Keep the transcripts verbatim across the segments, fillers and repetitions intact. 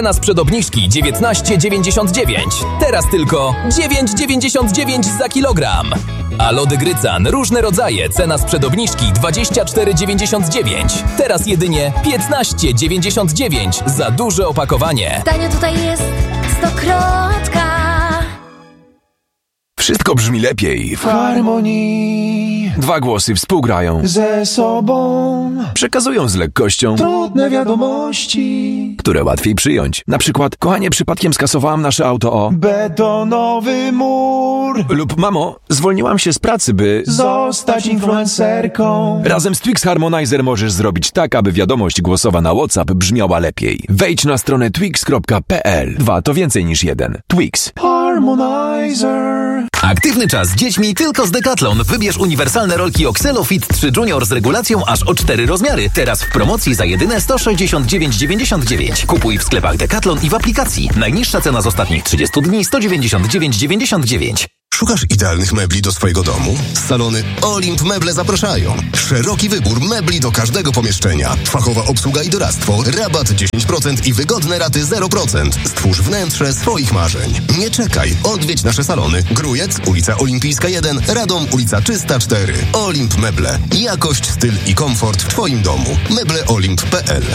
Cena sprzed obniżki dziewiętnaście dziewięćdziesiąt dziewięć. Teraz tylko dziewięć dziewięćdziesiąt dziewięć za kilogram. A lody Grycan, różne rodzaje, cena sprzed obniżki dwadzieścia cztery dziewięćdziesiąt dziewięć. Teraz jedynie piętnaście dziewięćdziesiąt dziewięć za duże opakowanie. Tanio tutaj jest stokrotka. Wszystko brzmi lepiej w harmonii. Dwa głosy współgrają ze sobą, przekazują z lekkością trudne wiadomości, które łatwiej przyjąć. Na przykład, kochanie, przypadkiem skasowałam nasze auto o betonowy mur. Lub mamo, zwolniłam się z pracy, by zostać influencerką. Razem z Twix Harmonizer możesz zrobić tak, aby wiadomość głosowa na WhatsApp brzmiała lepiej. Wejdź na stronę twix kropka p l. Dwa to więcej niż jeden. Twix Harmonizer. Aktywny czas z dziećmi tylko z Decathlon. Wybierz uniwersalne rolki Oxelo Fit trzy Junior z regulacją aż o cztery rozmiary. Teraz w promocji za jedyne sto sześćdziesiąt dziewięć dziewięćdziesiąt dziewięć. Kupuj w sklepach Decathlon i w aplikacji. Najniższa cena z ostatnich trzydziestu dni sto dziewięćdziesiąt dziewięć dziewięćdziesiąt dziewięć. Szukasz idealnych mebli do swojego domu? Salony Olimp Meble zapraszają. Szeroki wybór mebli do każdego pomieszczenia. Fachowa obsługa i doradztwo, rabat dziesięć procent i wygodne raty zero procent. Stwórz wnętrze swoich marzeń. Nie czekaj, odwiedź nasze salony. Grójec, ulica Olimpijska jeden, Radom, ulica Czysta cztery. Olimp Meble. Jakość, styl i komfort w Twoim domu. Mebleolimp kropka p l.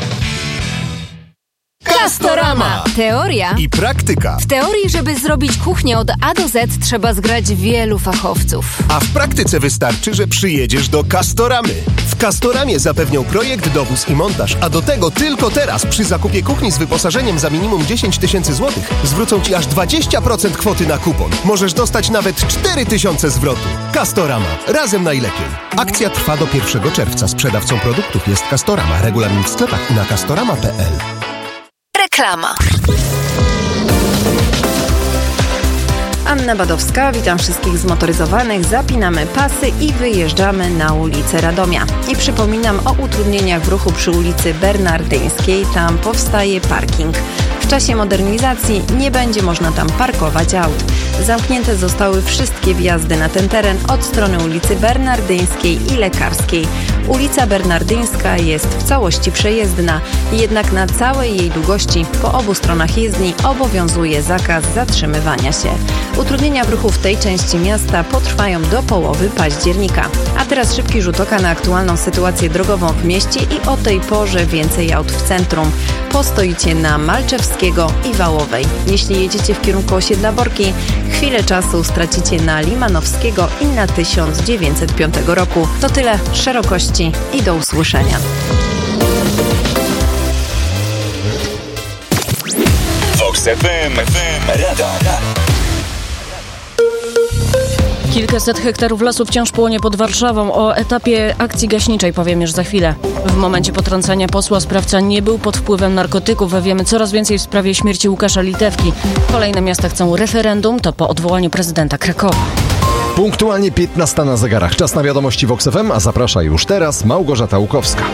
Castorama! Teoria i praktyka. W teorii, żeby zrobić kuchnię od A do Z, trzeba zgrać wielu fachowców. A w praktyce wystarczy, że przyjedziesz do Castoramy. W Castoramie zapewnią projekt, dowóz i montaż, a do tego tylko teraz przy zakupie kuchni z wyposażeniem za minimum dziesięć tysięcy złotych zwrócą Ci aż dwadzieścia procent kwoty na kupon. Możesz dostać nawet cztery tysiące zwrotu. Castorama. Razem najlepiej. Akcja trwa do pierwszego czerwca. Sprzedawcą produktów jest Castorama. Regulamin w sklepach i na castorama kropka p l. Reklama. Anna Badowska, witam wszystkich zmotoryzowanych, zapinamy pasy i wyjeżdżamy na ulicę Radomia. I przypominam o utrudnieniach w ruchu przy ulicy Bernardyńskiej, tam powstaje parking. W czasie modernizacji nie będzie można tam parkować aut. Zamknięte zostały wszystkie wjazdy na ten teren od strony ulicy Bernardyńskiej i Lekarskiej. Ulica Bernardyńska jest w całości przejezdna, jednak na całej jej długości po obu stronach jezdni obowiązuje zakaz zatrzymywania się. Utrudnienia w ruchu w tej części miasta potrwają do połowy października. A teraz szybki rzut oka na aktualną sytuację drogową w mieście i o tej porze więcej aut w centrum. Postoicie na Malczewskiego i Wałowej. Jeśli jedziecie w kierunku osiedla Borki, chwilę czasu stracicie na Limanowskiego i na tysiąc dziewięćset piątego roku. To tyle szerokości i do usłyszenia. Vox F M, Radom. Kilkaset hektarów lasu wciąż płonie pod Warszawą. O etapie akcji gaśniczej powiem już za chwilę. W momencie potrącenia posła sprawca nie był pod wpływem narkotyków. Wiemy coraz więcej w sprawie śmierci Łukasza Litewki. Kolejne miasta chcą referendum, to po odwołaniu prezydenta Krakowa. Punktualnie piętnasta na zegarach. Czas na wiadomości Vox F M, a zaprasza już teraz Małgorzata Łukowska.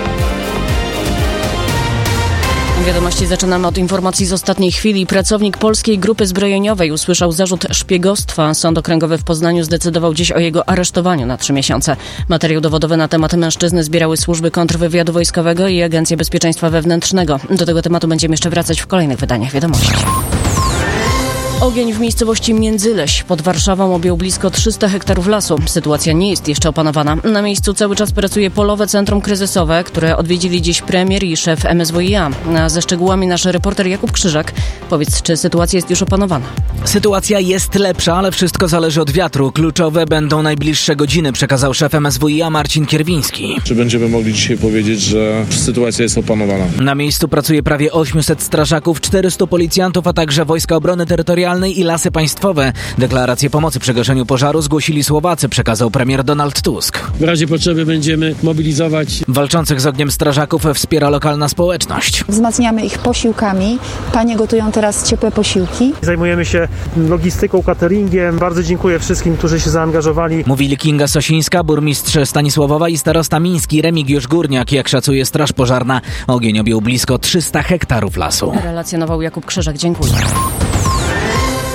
Wiadomości zaczynamy od informacji z ostatniej chwili. Pracownik Polskiej Grupy Zbrojeniowej usłyszał zarzut szpiegostwa. Sąd okręgowy w Poznaniu zdecydował dziś o jego aresztowaniu na trzy miesiące. Materiał dowodowy na temat mężczyzny zbierały służby kontrwywiadu wojskowego i Agencja Bezpieczeństwa Wewnętrznego. Do tego tematu będziemy jeszcze wracać w kolejnych wydaniach wiadomości. Ogień w miejscowości Międzyleś pod Warszawą objął blisko trzysta hektarów lasu. Sytuacja nie jest jeszcze opanowana. Na miejscu cały czas pracuje Polowe Centrum Kryzysowe, które odwiedzili dziś premier i szef M S W i A. A ze szczegółami nasz reporter Jakub Krzyżak. Powiedz, czy sytuacja jest już opanowana? Sytuacja jest lepsza, ale wszystko zależy od wiatru. Kluczowe będą najbliższe godziny, przekazał szef M S W i A Marcin Kierwiński. Czy będziemy mogli dzisiaj powiedzieć, że sytuacja jest opanowana? Na miejscu pracuje prawie osiemset strażaków, czterystu policjantów, a także Wojska Obrony Terytorialnej i Lasy Państwowe. Deklarację pomocy przy gaszeniu pożaru zgłosili Słowacy, przekazał premier Donald Tusk. W razie potrzeby będziemy mobilizować. Walczących z ogniem strażaków wspiera lokalna społeczność. Wzmacniamy ich posiłkami. Panie gotują teraz ciepłe posiłki. Zajmujemy się logistyką, cateringiem. Bardzo dziękuję wszystkim, którzy się zaangażowali. Mówili Kinga Sosińska, burmistrz Stanisławowa i starosta miński Remigiusz Górniak. Jak szacuje straż pożarna, ogień objął blisko trzysta hektarów lasu. Relacjonował Jakub Krzyżak. Dziękuję.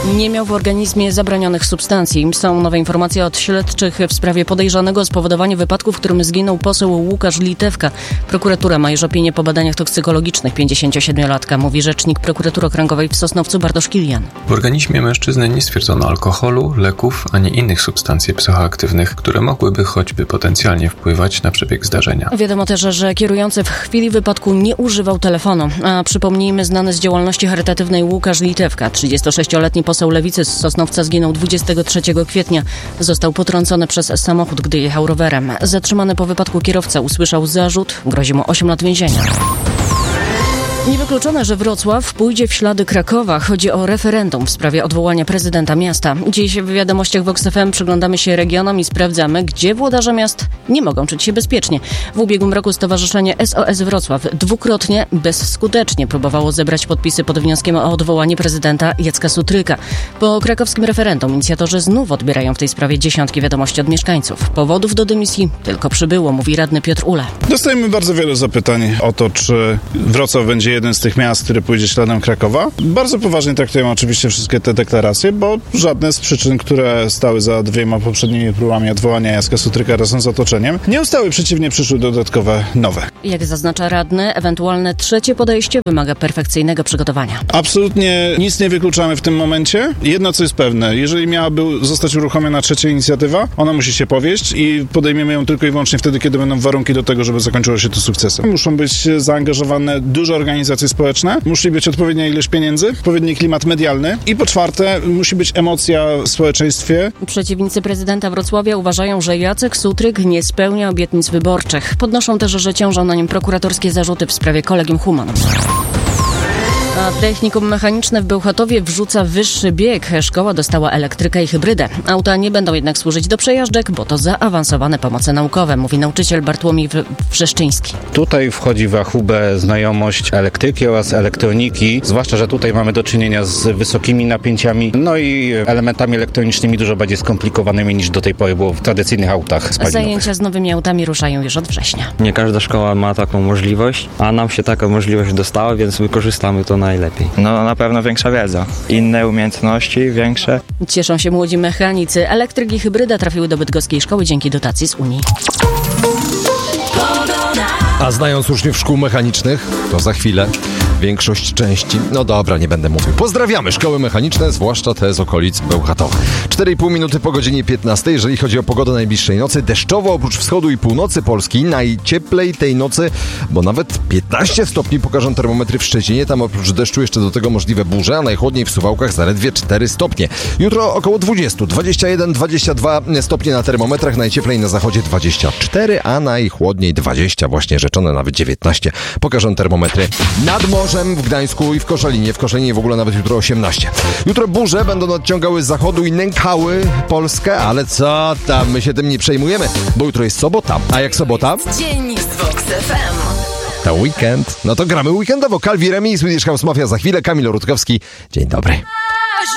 Nie miał w organizmie zabronionych substancji. Są nowe informacje od śledczych w sprawie podejrzanego spowodowania wypadku, w którym zginął poseł Łukasz Litewka. Prokuratura ma już opinię po badaniach toksykologicznych pięćdziesięciosiedmiolatka, mówi rzecznik prokuratury okręgowej w Sosnowcu Bartosz Kilian. W organizmie mężczyzny nie stwierdzono alkoholu, leków ani innych substancji psychoaktywnych, które mogłyby choćby potencjalnie wpływać na przebieg zdarzenia. Wiadomo też, że kierujący w chwili wypadku nie używał telefonu. A przypomnijmy, znany z działalności charytatywnej Łukasz Litewka, trzydziestosześcioletni poseł Lewicy z Sosnowca, zginął dwudziestego trzeciego kwietnia. Został potrącony przez samochód, gdy jechał rowerem. Zatrzymany po wypadku kierowca usłyszał zarzut, grozi mu osiem lat więzienia. Niewykluczone, że Wrocław pójdzie w ślady Krakowa. Chodzi o referendum w sprawie odwołania prezydenta miasta. Dziś w wiadomościach Vox F M przyglądamy się regionom i sprawdzamy, gdzie włodarze miast nie mogą czuć się bezpiecznie. W ubiegłym roku Stowarzyszenie S O S Wrocław dwukrotnie bezskutecznie próbowało zebrać podpisy pod wnioskiem o odwołanie prezydenta Jacka Sutryka. Po krakowskim referendum inicjatorzy znów odbierają w tej sprawie dziesiątki wiadomości od mieszkańców. Powodów do dymisji tylko przybyło, mówi radny Piotr Ule. Dostajemy bardzo wiele zapytań o to, czy Wrocław będzie jeden z tych miast, który pójdzie śladem Krakowa. Bardzo poważnie traktujemy oczywiście wszystkie te deklaracje, bo żadne z przyczyn, które stały za dwiema poprzednimi próbami odwołania Jacka Sutryka razem z otoczeniem, nie ustały, przeciwnie, przyszły dodatkowe nowe. Jak zaznacza radny, ewentualne trzecie podejście wymaga perfekcyjnego przygotowania. Absolutnie nic nie wykluczamy w tym momencie. Jedno, co jest pewne, jeżeli miałaby zostać uruchomiona trzecia inicjatywa, ona musi się powieść i podejmiemy ją tylko i wyłącznie wtedy, kiedy będą warunki do tego, żeby zakończyło się to sukcesem. Muszą być zaangażowane duże organizacje społeczne, musi być odpowiednia ilość pieniędzy, odpowiedni klimat medialny i po czwarte musi być emocja w społeczeństwie. Przeciwnicy prezydenta Wrocławia uważają, że Jacek Sutryk nie spełnia obietnic wyborczych. Podnoszą też, że ciążą na nim prokuratorskie zarzuty w sprawie Collegium Humanum. A technikum mechaniczne w Bełchatowie wrzuca wyższy bieg. Szkoła dostała elektrykę i hybrydę. Auta nie będą jednak służyć do przejażdżek, bo to zaawansowane pomoce naukowe, mówi nauczyciel Bartłomiej Wrzeszczyński. Tutaj wchodzi w rachubę znajomość elektryki oraz elektroniki, zwłaszcza, że tutaj mamy do czynienia z wysokimi napięciami, no i elementami elektronicznymi dużo bardziej skomplikowanymi niż do tej pory było w tradycyjnych autach spalinowych. Zajęcia z nowymi autami ruszają już od września. Nie każda szkoła ma taką możliwość, a nam się taka możliwość dostała, więc wykorzystamy to najlepiej. No na pewno większa wiedza, inne umiejętności, większe. Cieszą się młodzi mechanicy. Elektryk i hybryda trafiły do bydgoskiej szkoły dzięki dotacji z Unii. A znając uczniów szkół mechanicznych, to za chwilę większość części. No dobra, nie będę mówił. Pozdrawiamy szkoły mechaniczne, zwłaszcza te z okolic Bełchatowa. cztery i pół minuty po godzinie piętnastej. Jeżeli chodzi o pogodę najbliższej nocy, deszczowo oprócz wschodu i północy Polski. Najcieplej tej nocy, bo nawet piętnaście stopni pokażą termometry w Szczecinie. Tam oprócz deszczu jeszcze do tego możliwe burze, a najchłodniej w Suwałkach zaledwie cztery stopnie. Jutro około dwadzieścia, dwadzieścia jeden, dwadzieścia dwa stopnie na termometrach. Najcieplej na zachodzie dwadzieścia cztery, a najchłodniej dwadzieścia, właśnie rzeczone nawet dziewiętnaście. Pokażą termometry nad morzem w Gdańsku i w Koszalinie. W Koszalinie w ogóle nawet jutro osiemnaście. Jutro burze będą nadciągały z zachodu i nękały Polskę, ale co tam, my się tym nie przejmujemy, bo jutro jest sobota. A jak sobota? Dzień z Vox F M. To weekend. No to gramy weekendowo. Calvi Remi i Swedish House Mafia za chwilę. Kamil Rutkowski. Dzień dobry.